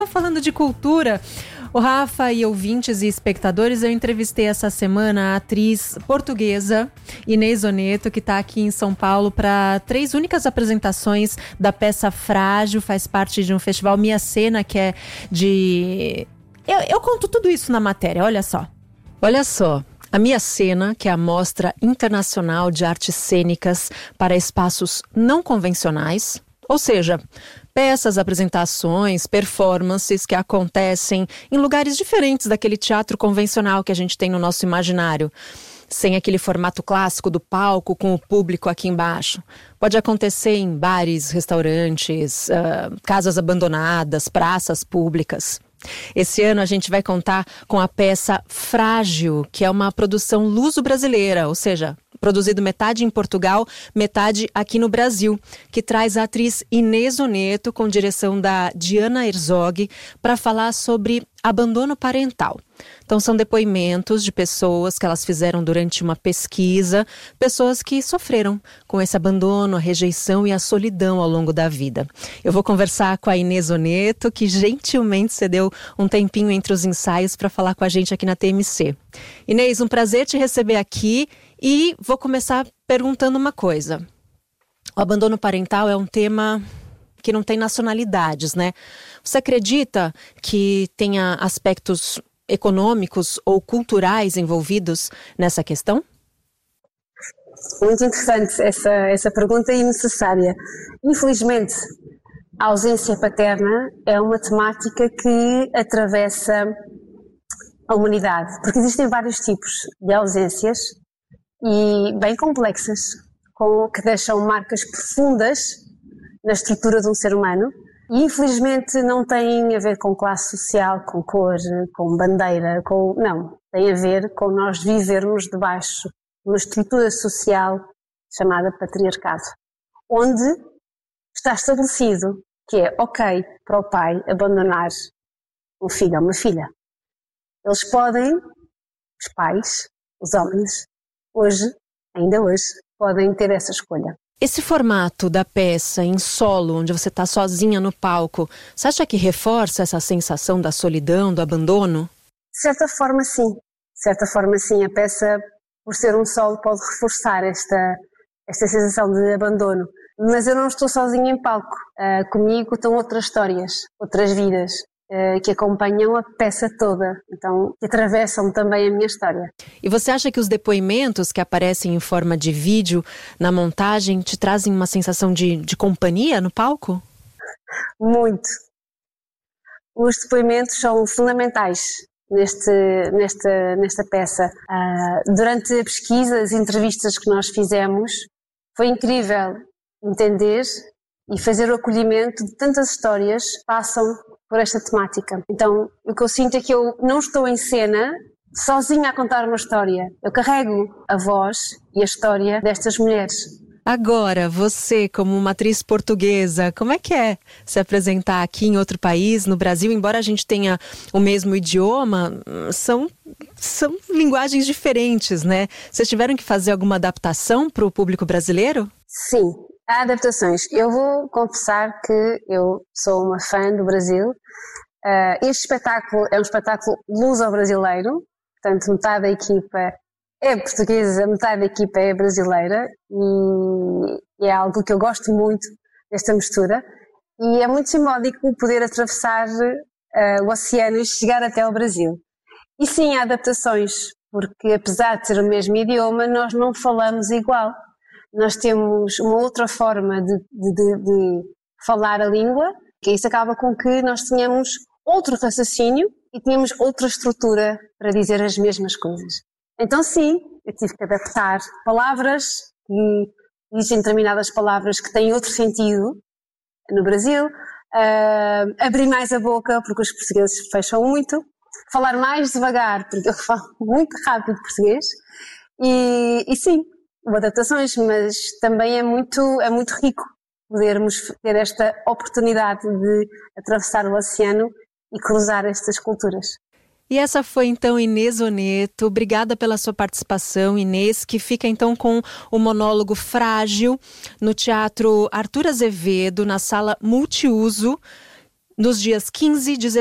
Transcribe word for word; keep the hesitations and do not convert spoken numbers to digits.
Falando de cultura, o Rafa e ouvintes e espectadores, eu entrevistei essa semana a atriz portuguesa Inês Oneto, que está aqui em São Paulo para três únicas apresentações da peça Frágil, faz parte de um festival Minha Cena, que é de... Eu, eu conto tudo isso na matéria, olha só. Olha só. A Minha Cena, que é a Mostra Internacional de Artes Cênicas para Espaços Não Convencionais, ou seja, peças, apresentações, performances que acontecem em lugares diferentes daquele teatro convencional que a gente tem no nosso imaginário, sem aquele formato clássico do palco com o público aqui embaixo. Pode acontecer em bares, restaurantes, uh, casas abandonadas, praças públicas. Esse ano a gente vai contar com a peça Frágil, que é uma produção luso-brasileira, ou seja, produzido metade em Portugal, metade aqui no Brasil, que traz a atriz Inês Oneto, com direção da Diana Herzog, para falar sobre abandono parental. Então são depoimentos de pessoas que elas fizeram durante uma pesquisa, pessoas que sofreram com esse abandono, a rejeição e a solidão ao longo da vida. Eu vou conversar com a Inês Oneto, que gentilmente cedeu um tempinho entre os ensaios para falar com a gente aqui na T M C. Inês, um prazer te receber aqui e vou começar perguntando uma coisa. O abandono parental é um tema que não tem nacionalidades, né? Você acredita que tenha aspectos econômicos ou culturais envolvidos nessa questão? Muito interessante essa, essa pergunta e necessária. Infelizmente, a ausência paterna é uma temática que atravessa a humanidade, porque existem vários tipos de ausências e bem complexas, com, que deixam marcas profundas na estrutura de um ser humano. E infelizmente não tem a ver com classe social, com cor, com bandeira, com... não, tem a ver com nós vivermos debaixo de uma estrutura social chamada patriarcado, onde está estabelecido que é ok para o pai abandonar um filho ou uma filha. Eles podem, os pais, os homens, hoje, ainda hoje, podem ter essa escolha. Esse formato da peça em solo, onde você está sozinha no palco, você acha que reforça essa sensação da solidão, do abandono? De certa forma, sim. De certa forma, sim. A peça, por ser um solo, pode reforçar esta, esta sensação de abandono. Mas eu não estou sozinha em palco. Uh, comigo estão outras histórias, outras vidas, uh, que acompanham a peça toda. Então, que atravessam também a minha história. E você acha que os depoimentos que aparecem em forma de vídeo na montagem te trazem uma sensação de, de companhia no palco? Muito. Os depoimentos são fundamentais neste, nesta, nesta peça. Uh, durante a pesquisa, as entrevistas que nós fizemos, foi incrível entender e fazer o acolhimento de tantas histórias que passam por esta temática. Então, o que eu sinto é que eu não estou em cena sozinha a contar uma história. Eu carrego a voz e a história destas mulheres. Agora, você como uma atriz portuguesa, como é que é se apresentar aqui em outro país, no Brasil? Embora a gente tenha o mesmo idioma, são, são linguagens diferentes, né? Vocês tiveram que fazer alguma adaptação para o público brasileiro? Sim, há adaptações. Eu vou confessar que eu sou uma fã do Brasil. Uh, este espetáculo é um espetáculo luso-brasileiro, portanto metade da equipa é portuguesa, metade da equipa é brasileira e é algo que eu gosto muito desta mistura e é muito simbólico poder atravessar uh, o oceano e chegar até ao Brasil. E sim, há adaptações, porque apesar de ser o mesmo idioma, nós não falamos igual. Nós temos uma outra forma de, de, de, de falar a língua, que isso acaba com que nós tenhamos outro raciocínio e tínhamos outra estrutura para dizer as mesmas coisas. Então sim, eu tive que adaptar palavras e dizem determinadas palavras que têm outro sentido no Brasil, uh, abrir mais a boca porque os portugueses fecham muito, falar mais devagar porque eu falo muito rápido português e, e sim, adaptações, mas também é muito, é muito rico podermos ter esta oportunidade de atravessar o oceano e cruzar estas culturas. E essa foi então Inês Oneto. Obrigada pela sua participação, Inês, que fica então com o monólogo Frágil no Teatro Arthur Azevedo, na sala multiuso, nos dias quinze,